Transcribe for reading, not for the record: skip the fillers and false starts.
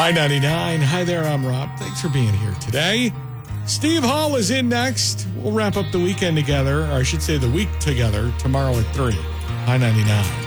Hi, 99. Hi there, I'm Rob. Thanks for being here today. Steve Hall is in next. We'll wrap up the weekend together, or I should say the week together, tomorrow at 3. Hi, 99.